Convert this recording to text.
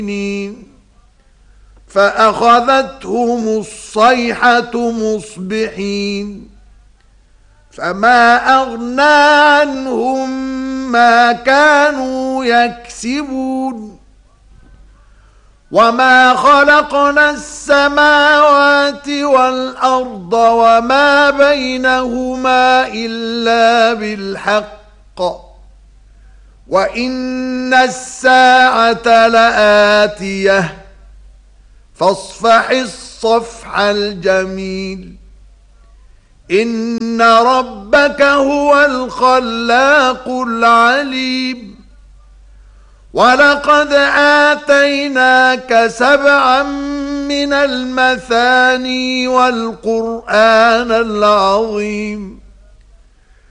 فأخذتهم الصيحة مصبحين فما أغنى عنهم ما كانوا يكسبون وما خلقنا السماوات والأرض وما بينهما إلا بالحق وإن الساعة لآتية فاصفح الصفح الجميل إن ربك هو الخلاق العليم ولقد آتيناك 7 من المثاني والقرآن العظيم